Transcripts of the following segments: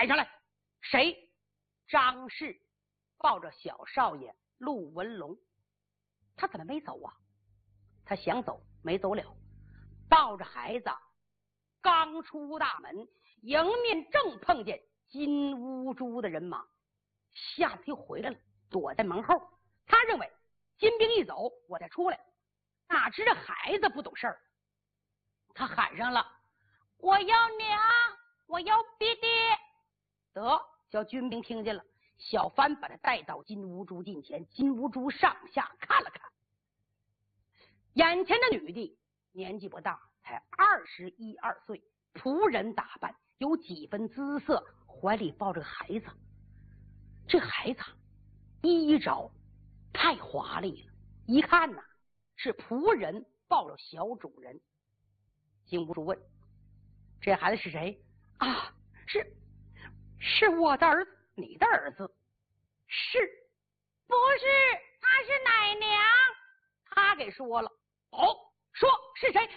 抬上来。谁？张氏抱着小少爷陆文龙。他怎么没走啊？他想走没走了，抱着孩子刚出大门，迎面正碰见金乌珠的人马，吓得又回来了，躲在门后。他认为金兵一走我再出来，哪知这孩子不懂事儿，他喊上了：我要娘，我要爹爹。得叫军兵听见了，小帆把他带到金乌珠近前。金乌珠上下看了看，眼前的女的年纪不大，才21、2岁，仆人打扮，有几分姿色，怀里抱着个孩子。这孩子衣着太华丽了，一看呐，是仆人抱着小主人。金乌珠问：这孩子是谁？啊，是我的儿子。你的儿子？是不是？他是奶娘。他给说了。哦，说是谁？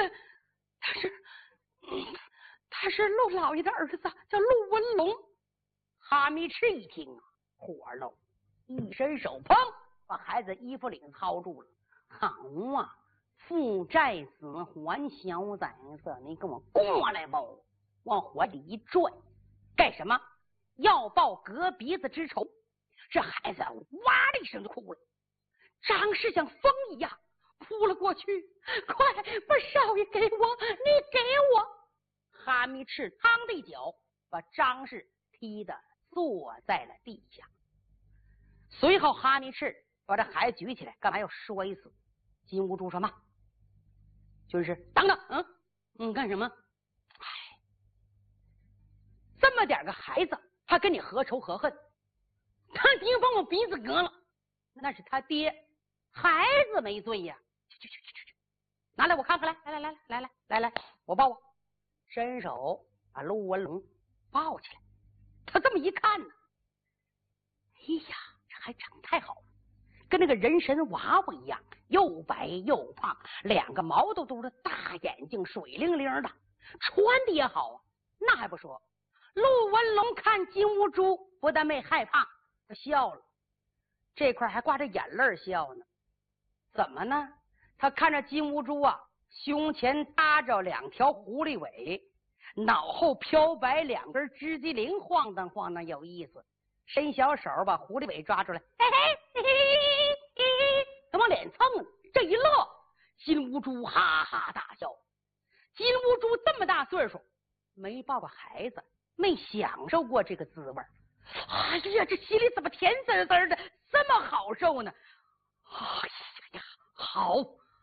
他是陆老爷的儿子，叫陆文龙。哈密赤一听啊，火了，一伸手砰，把孩子衣服领薅住了。好啊，父债子还小崽子，你跟我过来吧！往火里一拽，干什么？要报割鼻子之仇。这孩子哇的一声就哭了。张氏像风一样扑了过去，快把少爷给我，你给我！哈密赤嘡的一脚把张氏踢得坐在了地下。随后哈密赤把这孩子举起来，干嘛要摔死？金乌珠说嘛？就是等等，干什么？哎，这么点个孩子，他跟你何仇何恨？他爹把我鼻子割了，那是他爹，孩子没罪呀！去，拿来我看看来，我抱我。伸手把陆文龙抱起来。他这么一看呢，哎呀，这还长太好了，跟那个人参娃娃一样，又白又胖，两个毛嘟嘟的大眼睛，水灵灵的，穿的也好啊。那还不说，陆文龙看金乌珠不但没害怕，他笑了，这块还挂着眼泪笑呢。怎么呢？他看着金乌珠啊，胸前搭着2条狐狸尾，脑后飘摆2根织机灵，晃荡晃荡有意思。伸小手把狐狸尾抓出来，嘿嘿嘿嘿，他往脸蹭呢。这一乐，金乌珠哈哈大笑。金乌珠这么大岁数，没抱过孩子，没享受过这个滋味。哎呀，这心里怎么甜滋滋的，这么好受呢？哎呀，好，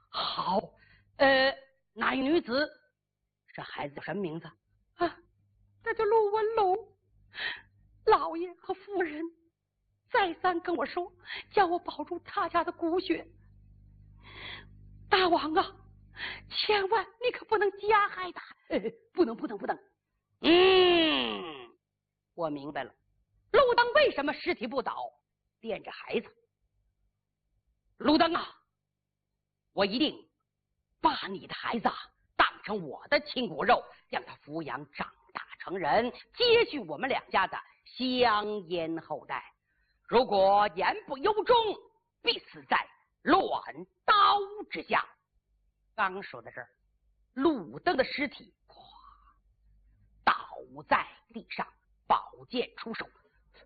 那一女子？这孩子叫什么名字啊？那叫陆文龙。老爷和夫人再三跟我说，叫我保住他家的骨血。大王啊，千万你可不能加害他，不能。我明白了，陆登为什么尸体不倒，惦着孩子。陆登啊，我一定把你的孩子当成我的亲骨肉，让他抚养长大成人，接续我们2家的香烟后代。如果言不由衷，必死在乱刀之下。刚说到这儿，陆登的尸体倒在地上，宝剑出手。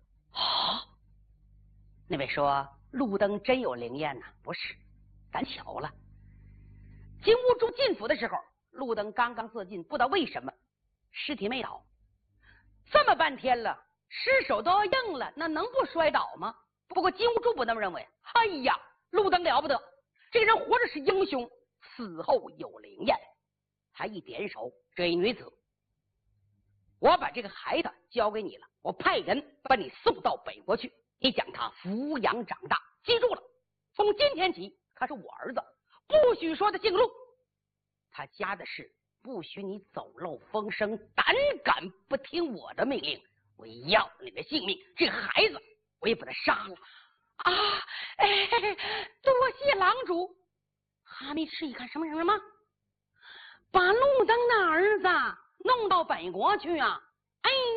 那位说陆登真有灵验呢？不是，咱巧了。金乌珠进府的时候，陆登刚刚自尽，不知道为什么尸体没倒。这么半天了，尸首都要硬了，那能不摔倒吗？不过金乌珠不那么认为。哎呀，陆登了不得，这人活着是英雄，死后有灵验。他一点手，这一女子，我把这个孩子交给你了，我派人把你送到北国去，你将他抚养长大。记住了，从今天起他是我儿子，不许说他姓陆。他家的事不许你走漏风声，胆敢不听我的命令，我要你的性命。这个孩子我也把他杀了啊！多谢郎主。哈密赤一看，什么，把陆登的儿子弄到北国去啊！哎